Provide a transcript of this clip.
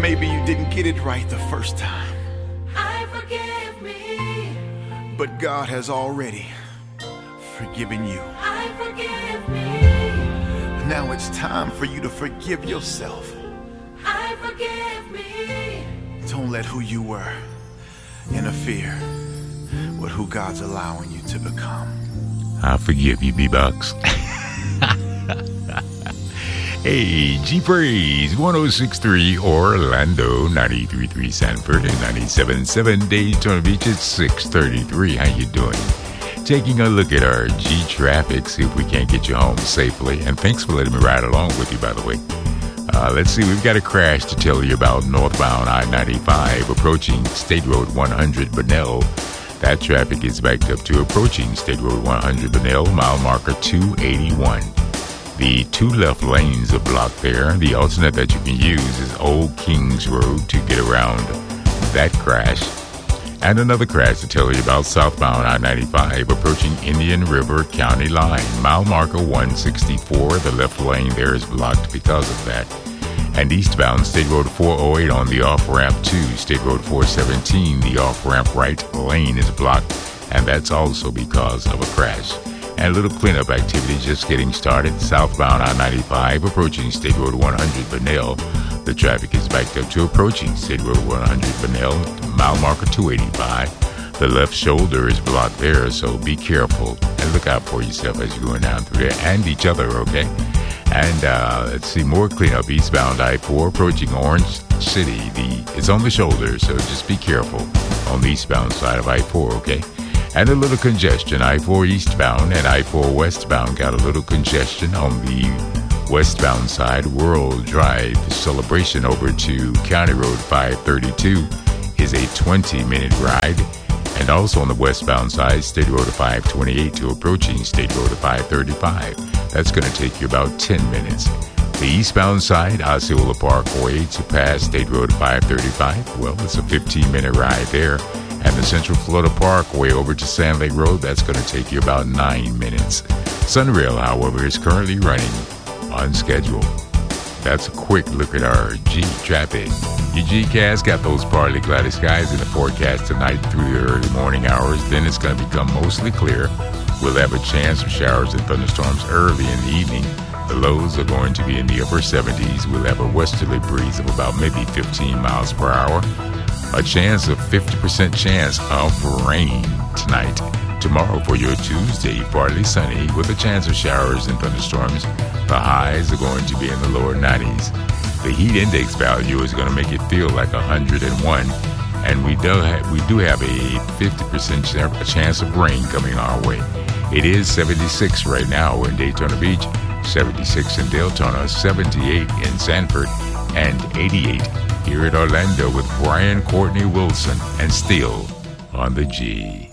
Maybe you didn't get it right the first time. I forgive me. But God has already forgiven you. I forgive me. Now it's time for you to forgive yourself. I forgive me. Don't let who you were interfere with who God's allowing you to become. I forgive you, B-Box. Hey, G-Praise, 106.3 Orlando, 93.3 Sanford, and 97.7 Daytona Beach at 6:33. How you doing? Taking a look at our G-Traffic, see if we can't get you home safely. And thanks for letting me ride along with you, by the way. Let's see, we've got a crash to tell you about northbound I-95 approaching State Road 100 Bunnell. That traffic is backed up to approaching State Road 100 Bunnell, mile marker 281. The two left lanes are blocked there. The alternate that you can use is Old Kings Road to get around that crash. And another crash to tell you about southbound I-95 approaching Indian River County line, mile marker 164. The left lane there is blocked because of that. And eastbound State Road 408 on the off-ramp to State Road 417, the off-ramp right lane is blocked, and that's also because of a crash. And a little cleanup activity just getting started. Southbound I-95 approaching State Road 100 Bunnell. The traffic is backed up to approaching State Road 100 Bunnell, mile marker 285. The left shoulder is blocked there, so be careful and look out for yourself as you're going down through there and each other, okay? And let's see, more cleanup. Eastbound I-4 approaching Orange City. It's on the shoulder, so just be careful on the eastbound side of I-4, okay? And a little congestion. I-4 eastbound and I-4 westbound got a little congestion on the westbound side. World Drive Celebration over to County Road 532 is a 20-minute ride. And also on the westbound side, State Road 528 to approaching State Road 535. That's going to take you about 10 minutes. The eastbound side, Osceola Parkway to pass State Road 535, well, it's a 15-minute ride there. And the Central Florida Parkway over to Sand Lake Road, that's going to take you about 9 minutes. Sunrail, however, is currently running on schedule. That's a quick look at our G-Traffic. Your G-Cast got those partly cloudy skies in the forecast tonight through the early morning hours. Then it's going to become mostly clear. We'll have a chance of showers and thunderstorms early in the evening. The lows are going to be in the upper 70s. We'll have a westerly breeze of about maybe 15 miles per hour. A chance of 50% chance of rain tonight. Tomorrow for your Tuesday, partly sunny with a chance of showers and thunderstorms. The highs are going to be in the lower 90s. The heat index value is going to make it feel like 101. And we do have a 50% chance of rain coming our way. It is 76 right now in Daytona Beach, 76 in Deltona, 78 in Sanford, and 88 here at Orlando with Brian Courtney Wilson and Steele on the G.